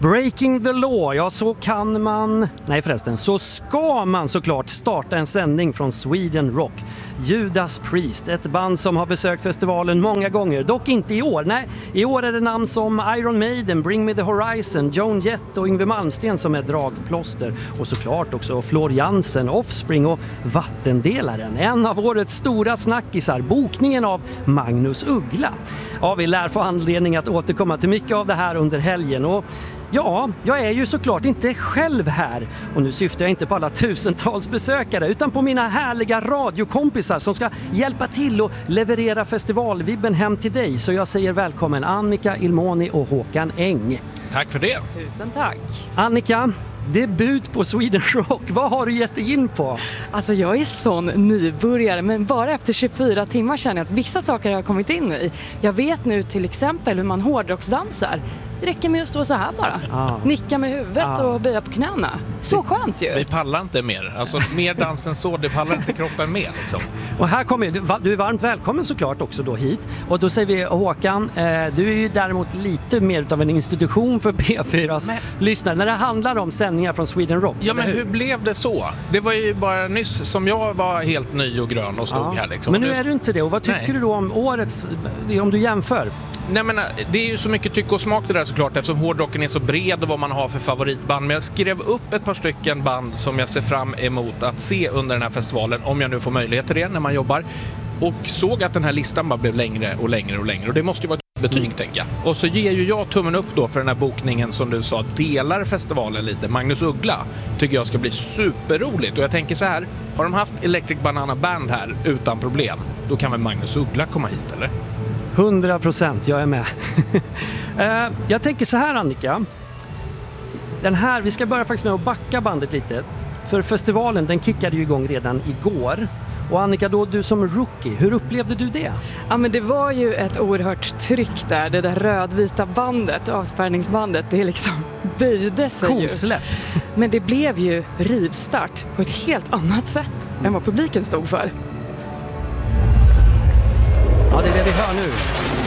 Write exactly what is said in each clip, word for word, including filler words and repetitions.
Breaking the law, ja så kan man, nej förresten, så ska man såklart starta en sändning från Sweden Rock. Judas Priest, ett band som har besökt festivalen många gånger, dock inte i år. Nej, i år är det namn som Iron Maiden, Bring Me The Horizon, Joan Jett och Yngwie Malmsteen som är dragplåster. Och såklart också Floor Jansen, Offspring och Vattendelaren. En av årets stora snackisar, bokningen av Magnus Uggla. Ja, vi lär få anledning att återkomma till mycket av det här under helgen. Och ja, jag är ju såklart inte själv här. Och nu syftar jag inte på alla tusentals besökare utan på mina härliga radiokompisar som ska hjälpa till och leverera festivalvibben hem till dig. Så jag säger välkommen Annika Ilmoni och Håkan Eng. Tack för det. Tusen tack. Annika, debut på Sweden Rock. Vad har du gett dig in på? Alltså jag är sån nybörjare, men bara efter tjugofyra timmar känner jag att vissa saker har kommit in i. Jag vet nu till exempel hur man hårdrocksdansar. Det räcker med att stå så här bara. Ah. Nicka med huvudet ah. och böja på knäna. Så skönt ju. Vi pallar inte mer. Alltså mer dans än så, det pallar inte kroppen med liksom. Och här kommer du, du är varmt välkommen såklart också då hit. Och då säger vi Håkan, eh, du är ju däremot lite mer utav en institution för P fyras men... lyssnare när det handlar om sändningar från Sweden Rock. Ja, men hur? hur blev det så? Det var ju bara nyss som jag var helt ny och grön och stod ah. här liksom. Men nu är du inte det. Och vad tycker Nej. du då om årets, om du jämför? Nej, men det är ju så mycket tycke och smak det där såklart eftersom hårdrocken är så bred och vad man har för favoritband. Men jag skrev upp ett par stycken band som jag ser fram emot att se under den här festivalen om jag nu får möjlighet till det när man jobbar. Och såg att den här listan bara blev längre och längre och längre och det måste ju vara ett betyg mm. tänker jag. Och så ger ju jag tummen upp då för den här bokningen som du sa delar festivalen lite. Magnus Uggla tycker jag ska bli superroligt och jag tänker så här, har de haft Electric Banana Band här utan problem, då kan väl Magnus Uggla komma hit eller? hundra procent, jag är med. uh, jag tänker så här Annika. Den här, vi ska börja faktiskt med att backa bandet lite. För festivalen, den kickade ju igång redan igår. Och Annika, då du som rookie, hur upplevde du det? Ja, men det var ju ett oerhört tryck där. Det där rödvita bandet, avspärrningsbandet, det liksom böjde sig ju. Kosläpp. Men det blev ju rivstart på ett helt annat sätt än vad publiken stod för. Ja, det är det vi hör nu.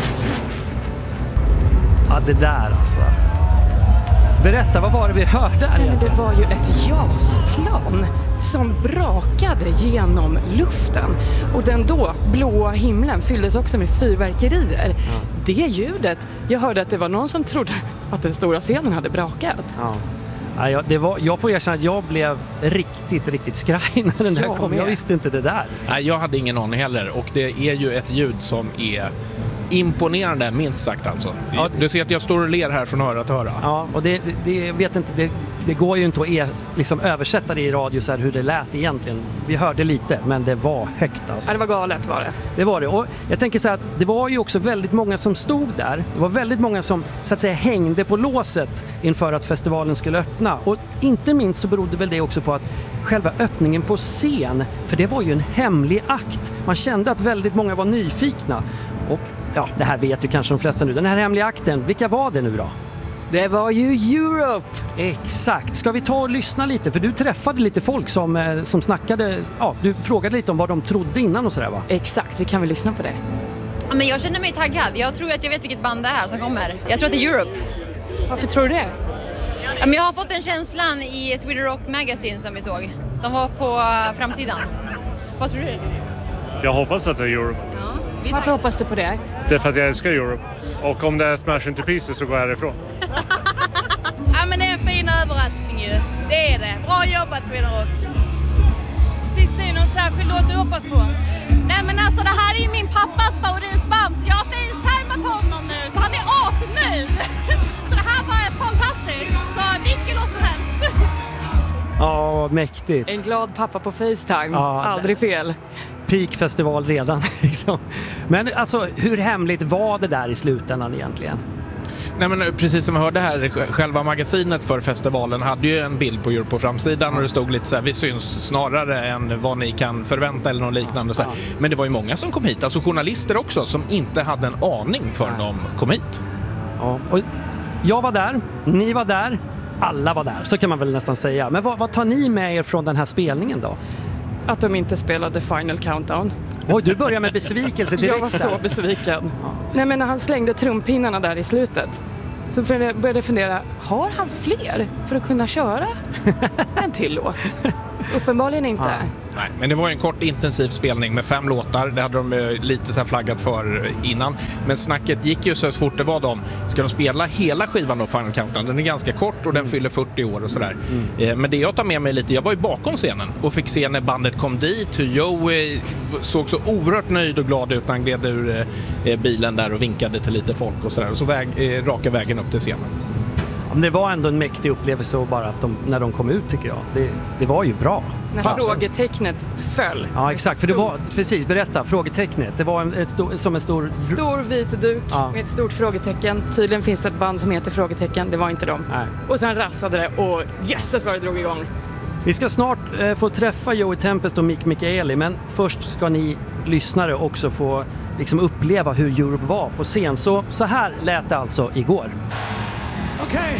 Ja, det där alltså. Berätta, vad var det vi hörde där? Nej, men det var ju ett jasplan som brakade genom luften. Och den då blåa himlen fylldes också med fyrverkerier. Ja. Det ljudet, jag hörde att det var någon som trodde att den stora scenen hade brakat. Ja. Ja, jag, det var, jag får erkänna att jag blev riktigt, riktigt skraj när den där jag kom. Jag visste inte det där. Liksom. Nej, jag hade ingen aning heller. Och det är ju ett ljud som är imponerande, minst sagt alltså. Ja, du ser att jag står och ler här från öra till öra. Ja, och det, det, det vet inte, det, det går ju inte att er, liksom översätta det i radio så här hur det lät egentligen. Vi hörde lite, men det var högt alltså. Ja, det var galet var det. Det var det. Och jag tänker så här att det var ju också väldigt många som stod där. Det var väldigt många som så att säga hängde på låset inför att festivalen skulle öppna. Och inte minst så berodde väl det också på att själva öppningen på scen, för det var ju en hemlig akt. Man kände att väldigt många var nyfikna. Och ja, det här vet ju kanske de flesta nu. Den här hemliga akten, vilka var det nu då? Det var ju Europe! Exakt. Ska vi ta och lyssna lite? För du träffade lite folk som, som snackade, ja, du frågade lite om vad de trodde innan och sådär va? Exakt, vi kan väl lyssna på det. Ja, men jag känner mig taggad. Jag tror att jag vet vilket band det är här som kommer. Jag tror att det är Europe. Varför tror du det? Ja, men jag har fått den känslan i Sweden Rock Magazine som vi såg. De var på framsidan. Vad tror du? Jag hoppas att det är Europe. Ja, varför hoppas du på det? Det är för att jag älskar Europe. Och om det är Smash Into Pieces så går jag härifrån. Ja, men det är en fin överraskning ju. Det är det. Bra jobbat Sweden Rock. Cissi, någon särskild låt du hoppas på? Nej men alltså det här är ju min pappas favoritband. Så jag har facetimat honom nu. Så han är asnöjd. Så det här var fantastiskt. Så vilken låt som helst. Ja, mäktigt. En glad pappa på FaceTime. Ja, aldrig fel. Peakfestival redan liksom. Men alltså hur hemligt var det där i slutändan egentligen? Nej, men precis som vi hörde här, själva magasinet för festivalen hade ju en bild på Europe på framsidan och det stod lite så här, vi syns snarare än vad ni kan förvänta eller något liknande så här. Men det var ju många som kom hit, alltså journalister också som inte hade en aning förrän de kom hit. Ja, och jag var där, ni var där, alla var där, så kan man väl nästan säga. Men vad, vad tar ni med er från den här spelningen då? Att de inte spelade Final Countdown. Oj, du börjar med besvikelse direkt. Jag var så besviken. Ja. Nej, men när han slängde trumpinnarna där i slutet. Så började jag fundera, har han fler för att kunna köra en till låt? Uppenbarligen inte. Ja. Nej, men det var en kort intensiv spelning med fem låtar. Det hade de eh, lite så här flaggat för innan. Men snacket gick ju så fort det var de. Ska de spela hela skivan då, Final Countdown? Den är ganska kort och den mm. fyller fyrtio år och sådär. Mm. Eh, men det jag tar med mig lite, jag var ju bakom scenen och fick se när bandet kom dit. Hur Joey eh, såg så oerhört nöjd och glad ut när han gled ur eh, bilen där och vinkade till lite folk och sådär. Och så väg, eh, raka vägen upp till scenen. Men det var ändå en mäktig upplevelse och bara att de, när de kom ut tycker jag. Det, det var ju bra. När Fast. frågetecknet föll. Ja, exakt. För det var, precis, berätta, frågetecknet. Det var en, ett stor, som en stor... Stor vit duk ja. med ett stort frågetecken. Tydligen finns det ett band som heter Frågetecken. Det var inte dem. Nej. Och sen rassade det och jösses vad det drog igång. Vi ska snart eh, få träffa Joey Tempest och Mick Michaeli, men först ska ni lyssnare också få liksom uppleva hur Europe var på scen. Så, så här lät det alltså igår. Okay,